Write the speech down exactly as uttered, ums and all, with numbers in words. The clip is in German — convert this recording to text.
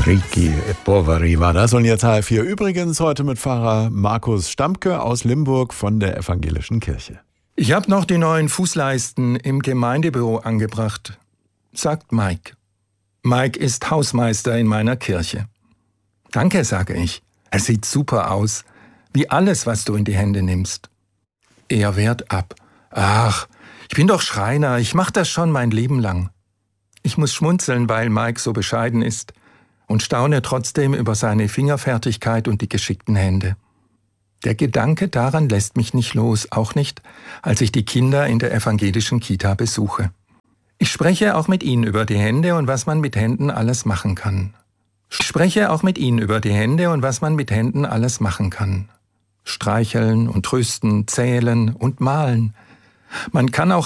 Ricky Poveri war das. Und jetzt H F vier übrigens heute mit Pfarrer Markus Stammke aus Limburg von der Evangelischen Kirche. Ich habe noch die neuen Fußleisten im Gemeindebüro angebracht, sagt Mike. Mike ist Hausmeister in meiner Kirche. Danke, sage ich. Er sieht super aus, wie alles, was du in die Hände nimmst. Er wehrt ab. Ach, ich bin doch Schreiner, ich mache das schon mein Leben lang. Ich muss schmunzeln, weil Mike so bescheiden ist und staune trotzdem über seine Fingerfertigkeit und die geschickten Hände. Der Gedanke daran lässt mich nicht los, auch nicht, als ich die Kinder in der evangelischen Kita besuche. Ich spreche auch mit ihnen über die Hände und was man mit Händen alles machen kann. Ich spreche auch mit ihnen über die Hände und was man mit Händen alles machen kann. Streicheln und trösten, zählen und malen. Man kann auch